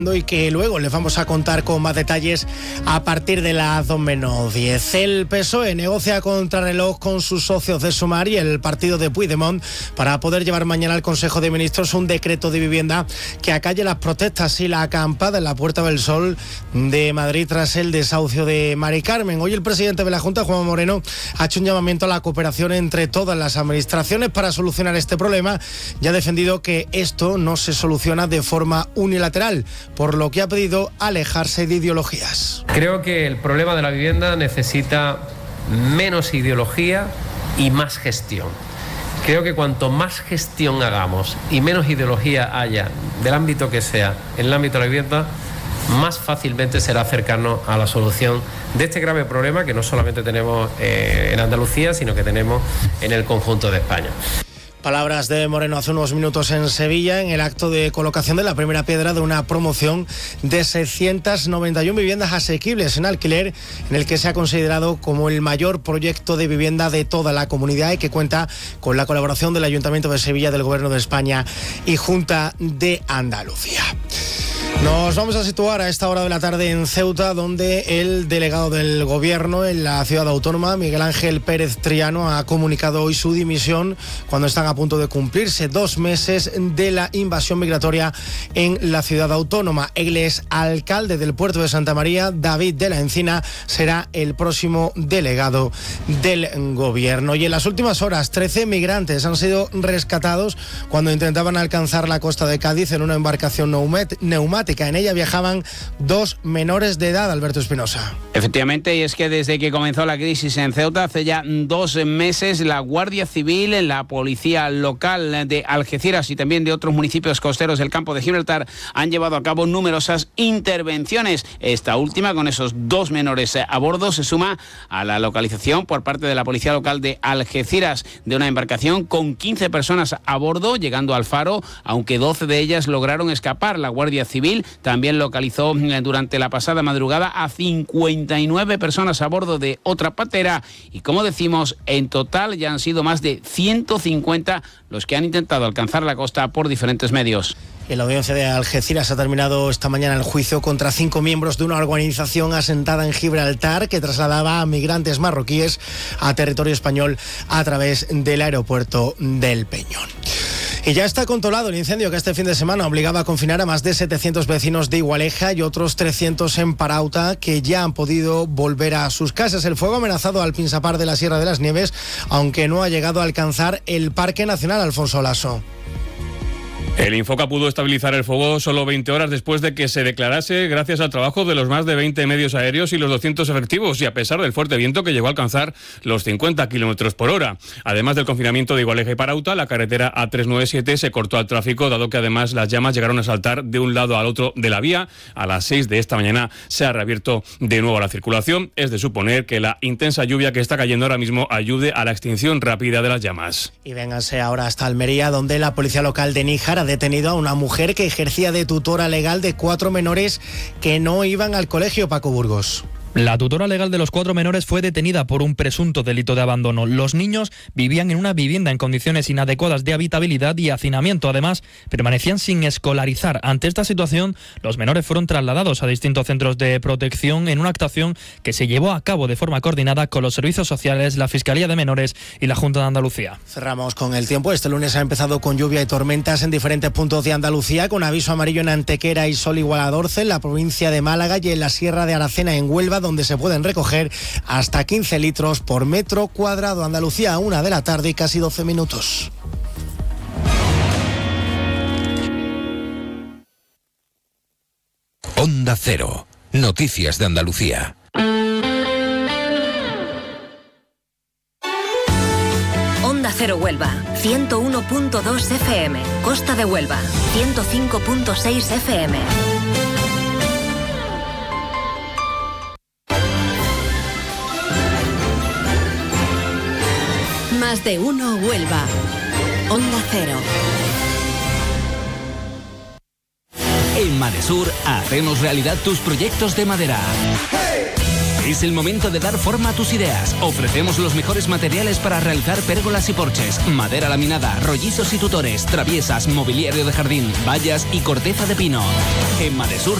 y que luego les vamos a contar con más detalles a partir de las 2:10. El PSOE negocia contrarreloj con sus socios de Sumar y el partido de Puigdemont para poder llevar mañana al Consejo de Ministros un decreto de vivienda que acalle las protestas y la acampada en la Puerta del Sol de Madrid tras el desahucio de Mari Carmen. Hoy el presidente de la Junta, Juanma Moreno, ha hecho un llamamiento a la cooperación entre todas las administraciones para solucionar este problema y ha defendido que esto no se soluciona de forma unilateral, por lo que ha pedido alejarse de ideologías. Creo que el problema de la vivienda necesita menos ideología y más gestión. Creo que cuanto más gestión hagamos y menos ideología haya, del ámbito que sea, en el ámbito de la vivienda, más fácilmente será acercarnos a la solución de este grave problema que no solamente tenemos en Andalucía, sino que tenemos en el conjunto de España. Palabras de Moreno hace unos minutos en Sevilla, en el acto de colocación de la primera piedra de una promoción de 691 viviendas asequibles en alquiler, en el que se ha considerado como el mayor proyecto de vivienda de toda la comunidad y que cuenta con la colaboración del Ayuntamiento de Sevilla, del Gobierno de España y Junta de Andalucía. Nos vamos a situar a esta hora de la tarde en Ceuta, donde el delegado del Gobierno en la ciudad autónoma, Miguel Ángel Pérez Triano, ha comunicado hoy su dimisión cuando están a punto de cumplirse 2 meses de la invasión migratoria en la ciudad autónoma. El exalcalde del puerto de Santa María, David de la Encina, será el próximo delegado del Gobierno. Y en las últimas horas, 13 migrantes han sido rescatados cuando intentaban alcanzar la costa de Cádiz en una embarcación neumática. En ella viajaban 2 menores de edad, Alberto Espinosa. Efectivamente, y es que desde que comenzó la crisis en Ceuta, hace ya 2 meses, la Guardia Civil, la Policía Local de Algeciras y también de otros municipios costeros del campo de Gibraltar han llevado a cabo numerosas intervenciones. Esta última, con esos 2 menores a bordo, se suma a la localización por parte de la Policía Local de Algeciras de una embarcación con 15 personas a bordo, llegando al faro, aunque 12 de ellas lograron escapar. La Guardia Civil también localizó durante la pasada madrugada a 59 personas a bordo de otra patera y, como decimos, en total ya han sido más de 150 los que han intentado alcanzar la costa por diferentes medios. En la audiencia de Algeciras ha terminado esta mañana el juicio contra 5 miembros de una organización asentada en Gibraltar que trasladaba a migrantes marroquíes a territorio español a través del aeropuerto del Peñón. Y ya está controlado el incendio que este fin de semana obligaba a confinar a más de 700 vecinos de Igualeja y otros 300 en Parauta, que ya han podido volver a sus casas. El fuego ha amenazado al Pinsapar de la Sierra de las Nieves, aunque no ha llegado a alcanzar el Parque Nacional. Alfonso Lasso. El Infoca pudo estabilizar el fuego solo 20 horas después de que se declarase, gracias al trabajo de los más de 20 medios aéreos y los 200 efectivos, y a pesar del fuerte viento que llegó a alcanzar los 50 kilómetros por hora. Además del confinamiento de Igualeja y Parauta, la carretera A397 se cortó al tráfico, dado que además las llamas llegaron a saltar de un lado al otro de la vía. A las 6 de esta mañana se ha reabierto de nuevo la circulación. Es de suponer que la intensa lluvia que está cayendo ahora mismo ayude a la extinción rápida de las llamas. Y vénganse ahora hasta Almería, donde la policía local de Níjar ha detenido a una mujer que ejercía de tutora legal de 4 menores que no iban al colegio. Paco Burgos. La tutora legal de los 4 menores fue detenida por un presunto delito de abandono. Los niños vivían en una vivienda en condiciones inadecuadas de habitabilidad y hacinamiento. Además, permanecían sin escolarizar. Ante esta situación, los menores fueron trasladados a distintos centros de protección en una actuación que se llevó a cabo de forma coordinada con los servicios sociales, la Fiscalía de Menores y la Junta de Andalucía. Cerramos con el tiempo. Este lunes ha empezado con lluvia y tormentas en diferentes puntos de Andalucía, con aviso amarillo en Antequera y Sol igual a 12, en la provincia de Málaga y en la Sierra de Aracena, en Huelva, donde se pueden recoger hasta 15 litros por metro cuadrado. Andalucía, 1 de la tarde y casi 12 minutos. Onda Cero. Noticias de Andalucía. Onda Cero Huelva, 101.2 FM. Costa de Huelva, 105.6 FM. Más de uno Huelva. Onda Cero. En Madesur hacemos realidad tus proyectos de madera. Es el momento de dar forma a tus ideas. Ofrecemos los mejores materiales para realizar pérgolas y porches, madera laminada, rollizos y tutores, traviesas, mobiliario de jardín, vallas y corteza de pino. En Madesur